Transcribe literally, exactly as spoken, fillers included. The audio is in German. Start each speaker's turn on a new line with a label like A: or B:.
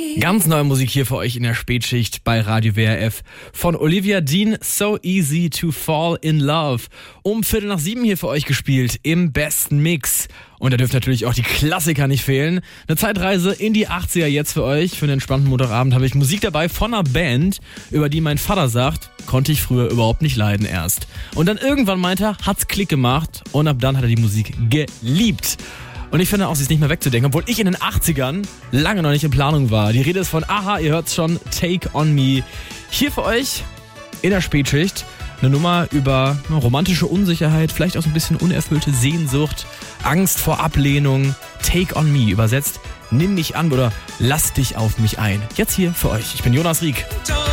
A: Ganz neue Musik hier für euch in der Spätschicht bei Radio W R F. Von Olivia Dean, So Easy to Fall in Love. Um Viertel nach sieben hier für euch gespielt im besten Mix. Und da dürfen natürlich auch die Klassiker nicht fehlen. Eine Zeitreise in die achtziger jetzt für euch. Für einen entspannten Montagabend habe ich Musik dabei von einer Band, über die mein Vater sagt, konnte ich früher überhaupt nicht leiden erst. Und dann irgendwann meinte er, hat's Klick gemacht und ab dann hat er die Musik geliebt. Und ich finde auch, sie ist nicht mehr wegzudenken, obwohl ich in den achtzigern lange noch nicht in Planung war. Die Rede ist von Aha, ihr hört's schon, Take on Me. Hier für euch in der Spätschicht eine Nummer über romantische Unsicherheit, vielleicht auch so ein bisschen unerfüllte Sehnsucht, Angst vor Ablehnung. Take on Me, übersetzt, nimm mich an oder lass dich auf mich ein. Jetzt hier für euch. Ich bin Jonas Rieck.